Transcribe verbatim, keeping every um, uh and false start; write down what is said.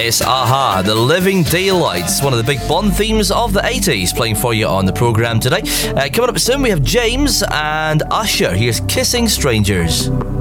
It's a-ha, The Living Daylights, one of the big Bond themes of the eighties, playing for you on the programme today. Uh, coming up soon, we have James and Usher. Here's Kissing Strangers.